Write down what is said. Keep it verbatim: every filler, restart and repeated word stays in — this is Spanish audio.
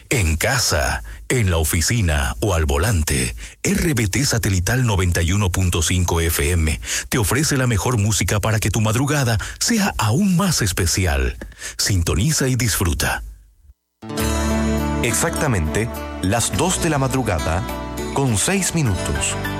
En casa, en la oficina o al volante, R B T Satelital noventa y uno punto cinco F M te ofrece la mejor música para que tu madrugada sea aún más especial. Sintoniza y disfruta. Exactamente las dos de la madrugada con seis minutos.